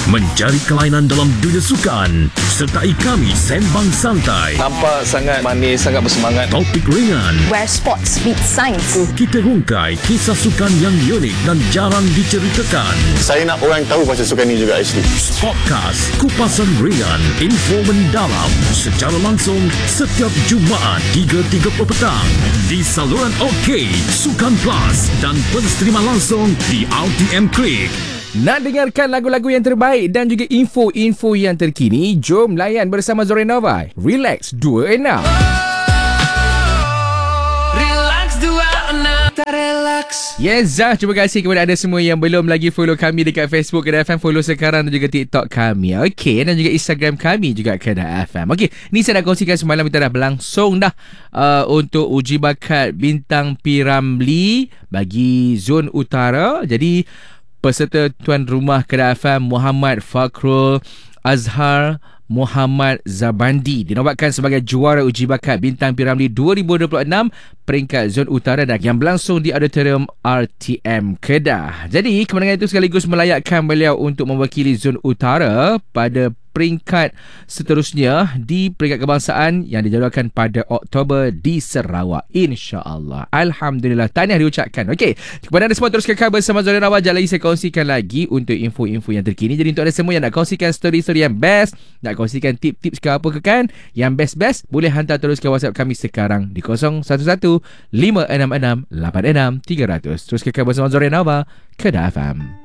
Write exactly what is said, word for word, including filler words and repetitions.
Mencari kelainan dalam dunia sukan. Sertai kami sembang santai. Nampak sangat manis, sangat bersemangat. Topik ringan. Where sports meet science. Kita rungkai kisah sukan yang unik dan jarang diceritakan. Saya nak orang tahu pasal sukan ni juga actually. Podcast Kupasan Ringan, info mendalam secara langsung setiap Jumaat tiga tiga puluh petang di saluran OK, Sukan Plus dan penstreaman langsung di R T M Click. Nak dengarkan lagu-lagu yang terbaik dan juga info-info yang terkini? Jom layan bersama Zorenova. Relax dua enam. Relax dua enam. Relax. Yes, Zah, terima kasih kepada anda semua yang belum lagi follow kami dekat Facebook Kedah F M. Follow sekarang dan juga TikTok kami. Okey, dan juga Instagram kami juga Kedah F M. Okey, ni saya nak kongsikan semalam kita dah berlangsung dah uh, untuk uji bakat Bintang P Ramlee bagi Zon Utara. Jadi peserta tuan rumah Kedah F M Muhammad Fakhrul Azhar Muhammad Zabandi dinobatkan sebagai juara uji bakat Bintang P Ramlee dua ribu dua puluh enam peringkat Zon Utara dan yang berlangsung di Auditorium R T M Kedah. Jadi kemenangan itu sekaligus melayakkan beliau untuk mewakili Zon Utara pada peringkat seterusnya di peringkat kebangsaan yang dijadualkan pada Oktober di Sarawak, insya-Allah. Alhamdulillah, tahniah diucapkan. Okey, kepada anda semua teruskan khabar bersama Zorin Rawal. Sekejap lagi saya kongsikan lagi untuk info-info yang terkini. Jadi untuk anda semua yang nak kongsikan story-story yang best, nak kongsikan tip-tips ke apa ke kan, yang best-best, boleh hantar terus ke WhatsApp kami sekarang di kosong satu satu lima enam enam lapan enam tiga kosong kosong. Teruskan khabar bersama Zorin Rawal, Kedah F M.